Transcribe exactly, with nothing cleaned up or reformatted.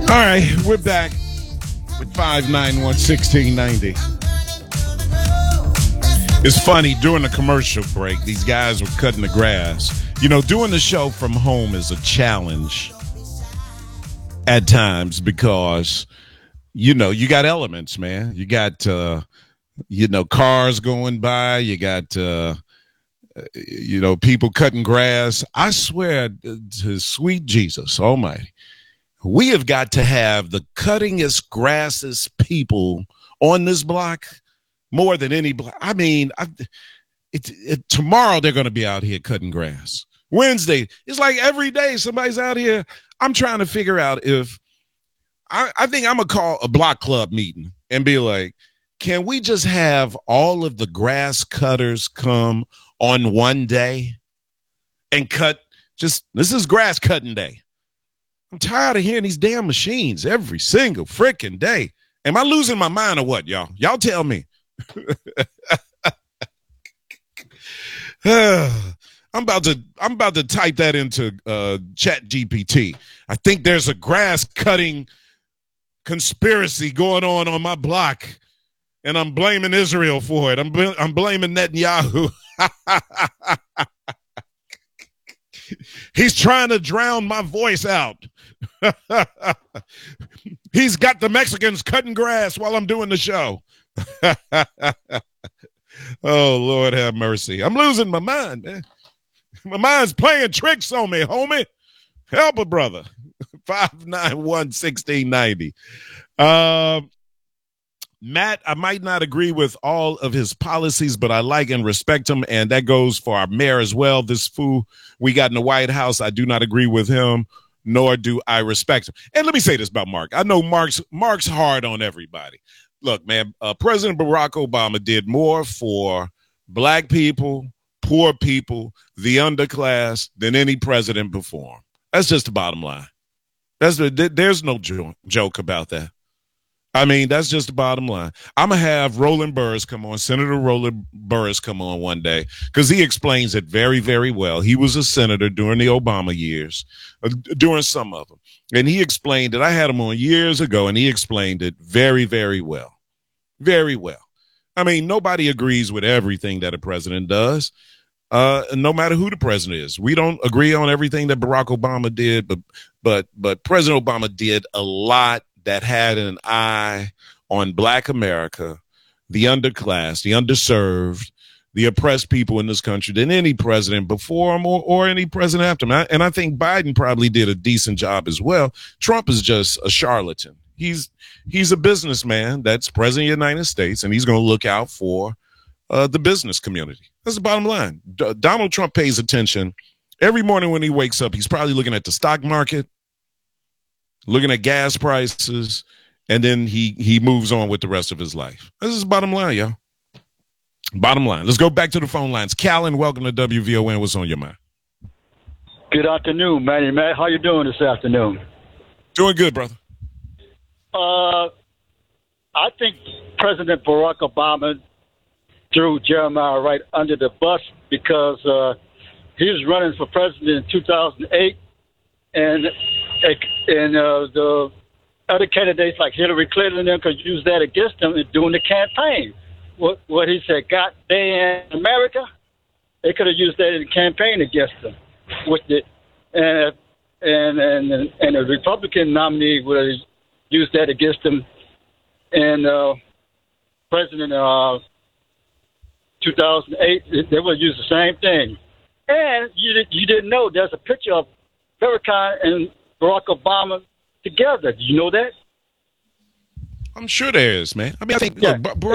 All right, we're back with five nine one, one six nine zero. It's funny, during the commercial break, these guys were cutting the grass. You know, doing the show from home is a challenge at times because, you know, you got elements, man. You got, uh, you know, cars going by. You got, uh, you know, people cutting grass. I swear to sweet Jesus Almighty, we have got to have the cuttingest grasses people on this block more than any block. I mean, I, it, it, tomorrow they're going to be out here cutting grass. Wednesday, it's like every day somebody's out here. I'm trying to figure out if I, I think I'm going to call a block club meeting and be like, can we just have all of the grass cutters come on one day and cut? Just, this is grass cutting day. I'm tired of hearing these damn machines every single freaking day. Am I losing my mind or what, y'all? Y'all tell me. I'm about to I'm about to type that into uh, Chat G P T. I think there's a grass cutting conspiracy going on on my block, and I'm blaming Israel for it. I'm bl- I'm blaming Netanyahu. He's trying to drown my voice out. He's got the Mexicans cutting grass while I'm doing the show. Oh, Lord have mercy. I'm losing my mind, man. My mind's playing tricks on me, homie. Help a brother. five nine one, one six nine zero. Uh, Matt, I might not agree with all of his policies, but I like and respect him, and that goes for our mayor as well. This fool we got in the White House, I do not agree with him, nor do I respect him. And let me say this about Mark. I know Mark's Mark's hard on everybody. Look, man, uh, President Barack Obama did more for black people, poor people, the underclass than any president before him. That's just the bottom line. That's the, there's no jo- joke about that. I mean, that's just the bottom line. I'm going to have Roland Burris come on, Senator Roland Burris come on one day, because he explains it very, very well. He was a senator during the Obama years, uh, during some of them. And he explained it. I had him on years ago, and he explained it very, very well. Very well. I mean, nobody agrees with everything that a president does, uh, no matter who the president is. We don't agree on everything that Barack Obama did, but but but President Obama did a lot that had an eye on black America, the underclass, the underserved, the oppressed people in this country than any president before him or, or any president after him. And I think Biden probably did a decent job as well. Trump is just a charlatan. He's he's a businessman that's president of the United States, and he's going to look out for uh, the business community. That's the bottom line. D- Donald Trump pays attention every morning when he wakes up. He's probably looking at the stock market, looking at gas prices, and then he he moves on with the rest of his life. This is the bottom line, y'all. Bottom line. Let's go back to the phone lines. Callan, welcome to W V O N. What's on your mind? Good afternoon, Manny. Matt, how you doing this afternoon? Doing good, brother. Uh, I think President Barack Obama threw Jeremiah Wright under the bus because uh, he was running for president in two thousand eight, and and uh, the other candidates like Hillary Clinton and them could use that against him during the campaign. What what he said, "God damn America," they could have used that in the campaign against him. With it, and and and and the Republican nominee would have used that against him, and uh, President uh, two thousand eight, they would use the same thing. And you you didn't know there's a picture of Farrakhan and Barack Obama together. Do you know that? I'm sure there is, man. I mean, I think yeah. look,